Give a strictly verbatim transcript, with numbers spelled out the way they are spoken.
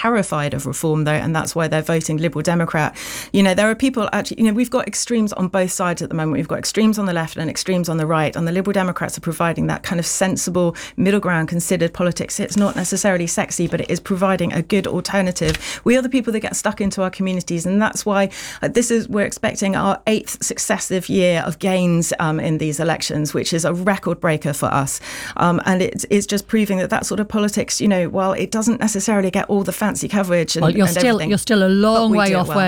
terrified of reform, though, and that's why they're voting Liberal Democrat. You know, there are people actually, you know, we've got extremes on both sides at the moment. We've got extremes on the left and extremes on the right, and the Liberal Democrats are providing that kind of sensible middle ground, considered politics. It's not necessarily sexy, but it is providing a good alternative. We are the people that get stuck into our communities, and that's why uh, this is, we're expecting our eighth successive year of gains um, in these elections, which is a record breaker for us. Um, and it's, it's just proving that that sort of politics, you know, while it doesn't necessarily get all the fancy coverage and, well, you're and still, everything, you're still a long way off well. where